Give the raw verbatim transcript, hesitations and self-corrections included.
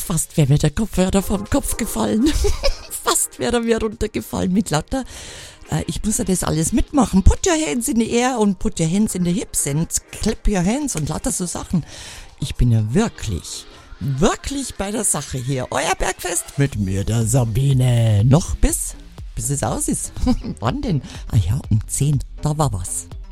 fast wäre mir der Kopfhörer vom Kopf gefallen. Fast wäre er mir runtergefallen mit lauter. Äh, ich muss ja das alles mitmachen. Put your hands in the air und put your hands in the hips and clap your hands und lauter so Sachen. Ich bin ja wirklich, wirklich bei der Sache hier. Euer Bergfest mit mir, der Sabine. Noch bis, bis es aus ist. Wann denn? Ah ja, um zehn, da war was.